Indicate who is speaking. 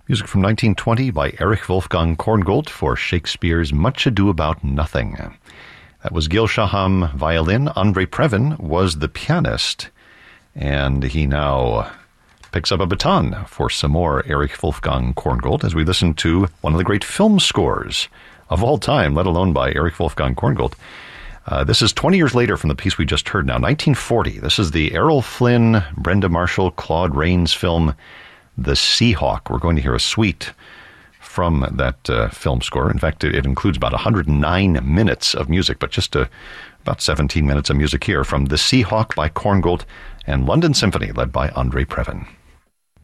Speaker 1: Music from 1920 by Erich Wolfgang Korngold for Shakespeare's Much Ado About Nothing. That was Gil Shaham violin. Andre Previn was the pianist, and he now picks up a baton for some more Erich Wolfgang Korngold as we listen to one of the great film scores of all time, let alone by Erich Wolfgang Korngold. This is 20 years later from the piece we just heard now, 1940. This is the Errol Flynn, Brenda Marshall, Claude Rains film, The Seahawk. We're going to hear a suite from that film score. In fact, it includes about 109 minutes of music, but just about 17 minutes of music here from The Seahawk by Korngold and London Symphony led by Andre Previn.